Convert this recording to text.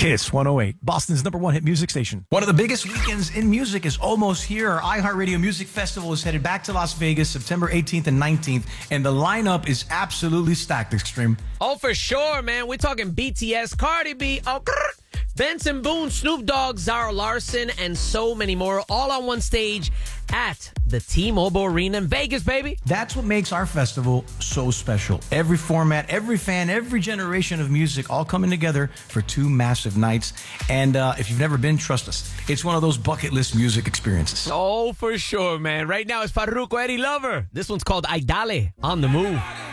Kiss 108, Boston's #1 hit music station. One of the biggest weekends in music is almost here. Our iHeartRadio Music Festival is headed back to Las Vegas September 18th and 19th, and the lineup is absolutely stacked, Extreme. Oh, for sure, man. We're talking BTS, Cardi B, Benson Boone, Snoop Dogg, Zara Larson, and so many more, all on one stage at the T-Mobile Arena in Vegas, baby. That's what makes our festival so special. Every format, every fan, every generation of music all coming together for 2 massive nights. And if you've never been, trust us, it's one of those bucket list music experiences. Oh, for sure, man. Right now it's Farruko Eddie Lover. This one's called Aidale on the Move.